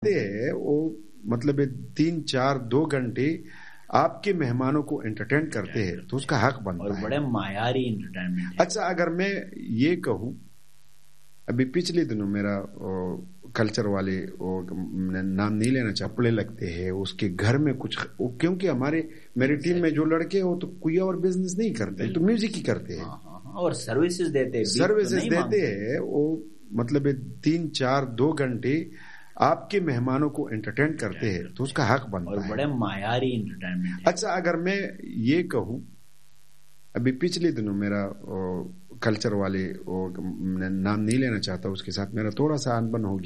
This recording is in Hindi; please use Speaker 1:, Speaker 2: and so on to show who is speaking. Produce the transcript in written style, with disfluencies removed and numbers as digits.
Speaker 1: है वो मतलब 3-4-2 घंटे आपके मेहमानों को एंटरटेन करते हैं तो उसका हक बनता
Speaker 2: और
Speaker 1: है।
Speaker 2: बड़े मायारी एंटरटेनमेंट है।
Speaker 1: अच्छा, अगर मैं ये कहूं, अभी पिछले दिनों मेरा कल्चर वाले नाम नहीं लेना चाहते, कपड़े लगते हैं उसके घर में कुछ, क्योंकि मेरी टीम में जो लड़के हैं वो तो कोई और बिजनेस नहीं करते, तो म्यूजिक ही करते हैं।
Speaker 2: और सर्विसेज देते
Speaker 1: हैं वो मतलब 3-4-2 घंटे आपके मेहमानों को एंटरटेन करते हैं तो उसका हक बनता
Speaker 2: और
Speaker 1: है।
Speaker 2: बड़े मायारी एंटरटेनमेंट है।
Speaker 1: अच्छा, अगर मैं ये कहूं, अभी पिछले दिनों मेरा कल्चर वाले नाम नहीं लेना चाहता, उसके साथ मेरा थोड़ा सा अनबन हो गया।